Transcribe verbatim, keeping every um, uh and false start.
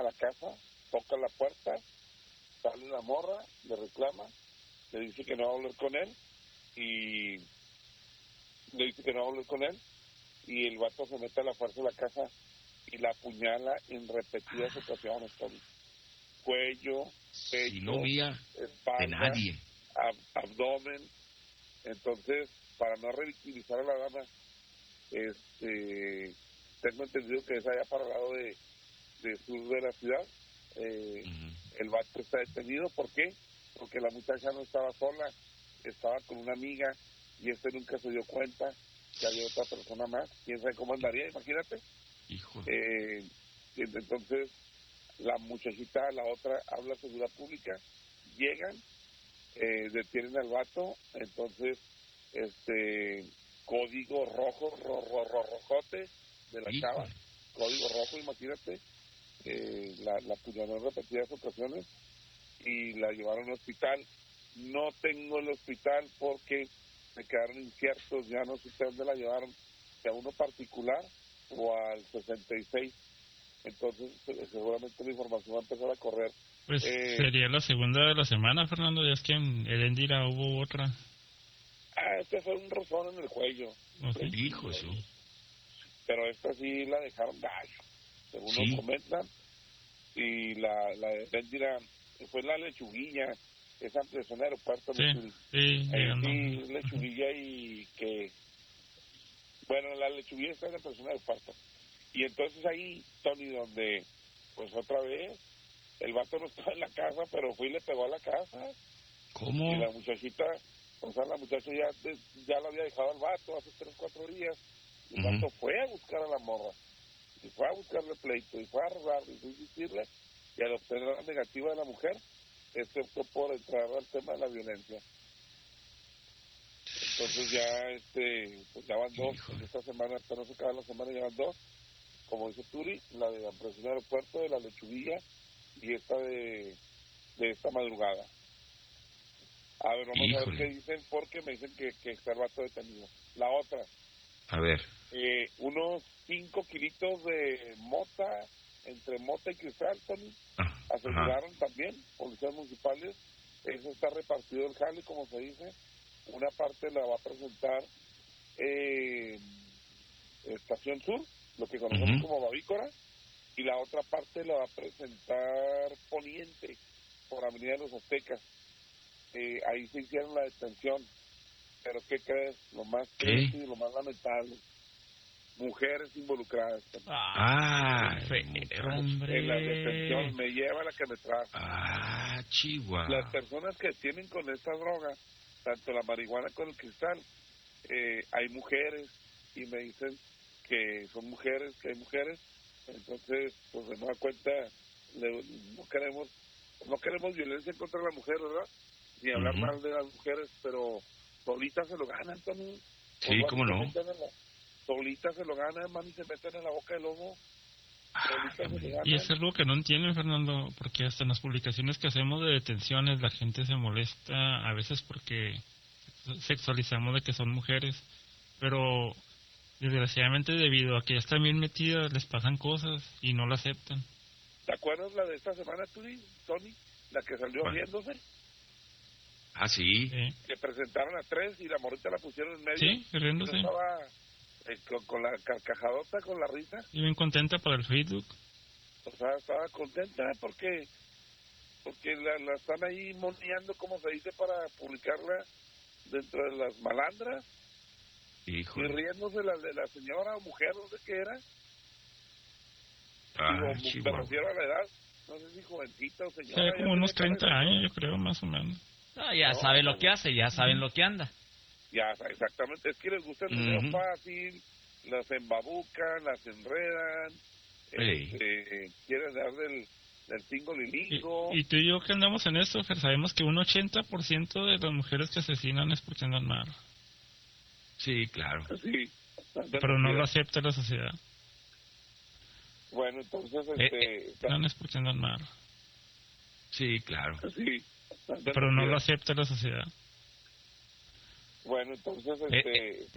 la casa, toca la puerta, sale la morra, le reclama, le dice que no va a hablar con él, y le dice que no va a hablar con él, y el vato se mete a la fuerza de la casa y la apuñala en repetidas ocasiones, Tony. Cuello, pecho, si no vía espalda, de nadie. Ab- abdomen. Entonces, para no revictimizar a la dama, este, tengo entendido que es allá para el lado de, de sur de la ciudad. Eh, uh-huh. El vato está detenido. ¿Por qué? Porque la muchacha no estaba sola, estaba con una amiga, y este nunca se dio cuenta que había otra persona más. ¿Quién sabe cómo andaría? Imagínate. Hijo. Eh, entonces, la muchachita, la otra, habla a seguridad pública, llegan, eh, detienen al vato. Entonces, este, código rojo, ro, ro, ro, rojote de la Hijo. chava, código rojo, imagínate. Eh, la, la apuñaló en repetidas ocasiones y la llevaron al hospital. No tengo el hospital porque me quedaron inciertos, ya no sé dónde la llevaron, si a uno particular o al sesenta y seis. Entonces seguramente la información va a empezar a correr. Pues eh, sería la segunda de la semana, Fernando, ya es que en Heréndira hubo otra. Ah, este fue un rozón en el cuello. Okay. Hijo, eso. Pero esta sí la dejaron gallo, según sí. nos comentan. Y la, la de Heréndira fue la Lechuguilla, esa presión de aeropuerto. Sí, Lechuguilla. sí, Eh, no. sí, Lechuguilla y que... Bueno, la Lechuguilla está en la presión de aeropuerto. Y entonces ahí, Tony, donde, pues otra vez, el vato no estaba en la casa, pero fue y le pegó a la casa. ¿Cómo? Y la muchachita, o sea, la muchacha ya, ya la había dejado al vato hace tres, cuatro días. Y el uh-huh. vato fue a buscar a la morra. Y fue a buscarle pleito, y fue a arreglarle, y fue a insistirle, y al obtener la negativa de la mujer, este optó por entrar al tema de la violencia. Entonces ya, este, pues ya van dos, en esta semana, hasta no se acaba la semana, ya van dos. Como dice Turi, la de la presión de aeropuerto, de la Lechuguilla, y esta de, de esta madrugada. A ver, vamos Híjole. a ver qué dicen, porque me dicen que, que está el vato detenido. La otra. A ver. Eh, unos cinco kilitos de mota, entre mota y cristal, Tony, ah, aseguraron ajá. también, policías municipales. Eso está repartido el jale, como se dice. Una parte la va a presentar eh, Estación Sur, lo que conocemos uh-huh. como Bavícora, y la otra parte la va a presentar Poniente, por Avenida de los Aztecas. Eh, ahí se hicieron la detención, pero ¿qué crees? Lo más triste y lo más lamentable, mujeres involucradas. Ah, hombre. En la detención, me lleva la que me trajo. Ah, chihuahua. Las personas que tienen con esta droga, tanto la marihuana como el cristal, eh, hay mujeres, y me dicen que son mujeres, que hay mujeres. Entonces, pues de nueva cuenta, le, no queremos no queremos violencia contra la mujer, ¿verdad? Ni hablar uh-huh. mal de las mujeres, pero solitas se lo ganan también. Sí, ¿cómo no? La, solitas se lo ganan, mami, se meten en la boca del lobo. Ah, y es algo que no entienden, Fernando, porque hasta en las publicaciones que hacemos de detenciones la gente se molesta a veces porque sexualizamos de que son mujeres, pero desgraciadamente debido a que ya están bien metidas les pasan cosas y no lo aceptan. ¿Te acuerdas la de esta semana, Tony? Tony, la que salió bueno. riéndose. Ah, sí. sí. Que presentaron a tres y la morrita la pusieron en medio. Sí, riéndose. No estaba eh, con, con la carcajadota, con la risa. Y bien contenta por el Facebook. O sea, estaba contenta porque porque la, la están ahí moneando, como se dice, para publicarla dentro de las malandras. Híjole. Y riéndose la de la señora o mujer, no sé qué era. Ah, Digo, me refiero a la edad, no sé si jovencita o señora. Sí, como unos treinta años, yo creo, más o menos. No, ya no, saben lo que hace, ya saben uh-huh. lo que anda. Ya, exactamente, es que les gusta el dinero uh-huh. fácil, las embabucan, las enredan, hey. este, quieren dar del, del tingo lilingo. Y, y tú y yo que andamos en esto, Fer, sabemos que un ochenta por ciento de las mujeres que asesinan es porque andan mal. Sí, claro. Sí. Pero no lo acepta la sociedad. Bueno, entonces, este... Eh, no es porque andan mal. Sí, claro. Sí. Pero no lo acepta la sociedad. Bueno, entonces, este... Eh,